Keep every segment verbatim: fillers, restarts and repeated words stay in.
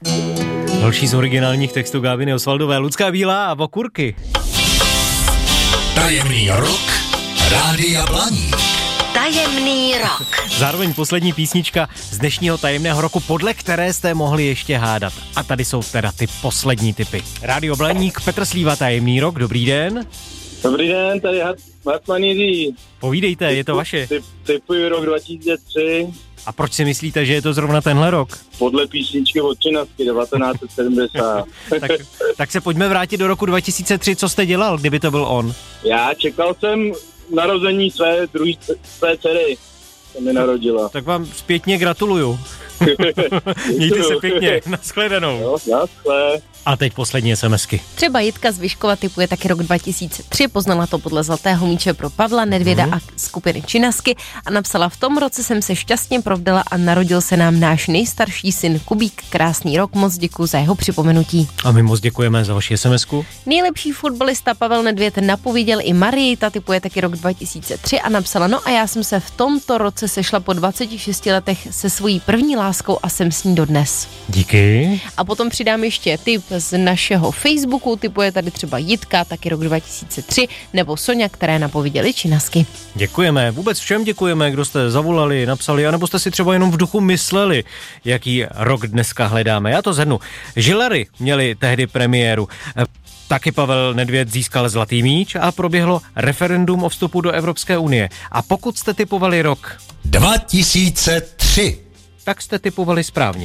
Další z originálních textů Gabiny Osvaldové, Lucka Bílá a Okurky. Tajemný rok Rádia Blaník. Tajemný rok. Zároveň poslední písnička z dnešního tajemného roku, podle které jste mohli ještě hádat. A tady jsou teda ty poslední typy. Rádio Blaník, Petr Slíva, Tajemný rok, dobrý den. Dobrý den, tady Hartman Jiří. Povídejte, je to vaše. Typ, typuji rok dva tisíce tři. A proč si myslíte, že je to zrovna tenhle rok? Podle písničky od Činasky devatenáct set sedmdesát. tak, tak se pojďme vrátit do roku dva tisíce tři, co jste dělal, kdyby to byl on? Já čekal jsem narození své druhé své dcery, se mi narodila. Tak vám zpětně gratuluju. Mějte se pěkně, nashledanou. Jo, naschle. A teď poslední SMSky. Třeba Jitka z Vyškova typuje taky rok dva tisíce tři, poznala to podle Zlatého míče pro Pavla Nedvěda hmm. a skupiny Činasky a napsala: v tom roce jsem se šťastně provdala a narodil se nám náš nejstarší syn Kubík. Krásný rok, moc děkuji za jeho připomenutí. A my moc děkujeme za vaši SMSku. Nejlepší fotbalista Pavel Nedvěd napověděl i Marii, ta typuje taky rok dva tisíce tři a napsala: no a já jsem se v tomto roce sešla po dvaceti šesti letech se svojí první láskou a jsem s ní dodnes. Díky. A potom přidám ještě tip z našeho Facebooku, typuje tady třeba Jitka, taky rok dva tisíce tři, nebo Soňa, které napověděli Činasky. Děkujeme, vůbec všem děkujeme, kdo jste zavolali, napsali, anebo jste si třeba jenom v duchu mysleli, jaký rok dneska hledáme. Já to zhrnu. Žilary měli tehdy premiéru. Taky Pavel Nedvěd získal Zlatý míč a proběhlo referendum o vstupu do Evropské unie. A pokud jste typovali rok dva tisíce tři, tak jste typovali správně.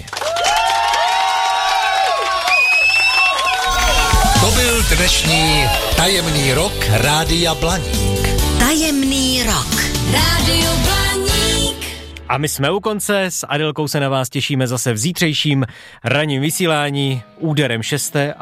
To byl dnešní Tajemný rok Rádia Blaník. Tajemný rok. Rádio Blaník. A my jsme u konce, s Adelkou se na vás těšíme zase v zítřejším ranním vysílání úderem šesté